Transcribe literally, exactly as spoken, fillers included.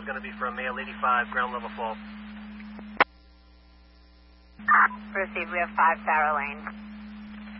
is going to be from male eighty-five, ground level fall. Received, we have five Sarah Lane.